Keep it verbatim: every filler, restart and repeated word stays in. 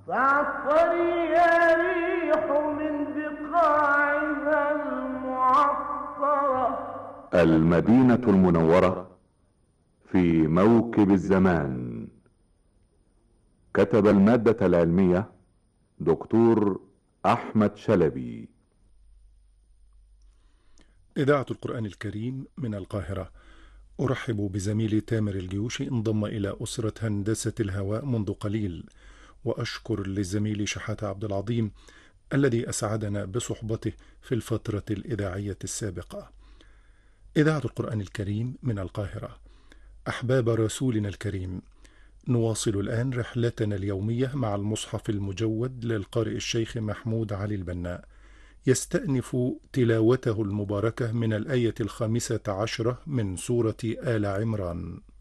فاعصري يا ريح من بقاعها المعطرة. المدينة المنورة في موكب الزمان. كتب المادة العلمية دكتور أحمد شلبي. إذاعة القرآن الكريم من القاهرة. أرحب بزميلي تامر الجيوشي، انضم إلى أسرة هندسة الهواء منذ قليل، وأشكر لزميلي شحاتة عبد العظيم الذي أسعدنا بصحبته في الفترة الإذاعية السابقة. إذاعة القرآن الكريم من القاهرة. أحباب رسولنا الكريم، نواصل الآن رحلتنا اليومية مع المصحف المجود للقارئ الشيخ محمود علي البناء، يستأنف تلاوته المباركة من الآية الخامسة عشرة من سورة آل عمران.